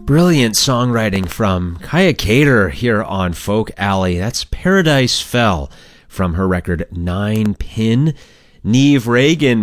Brilliant songwriting from Kaya Cater here on Folk Alley. That's Paradise Fell from her record Nine Pin. Neve Reagan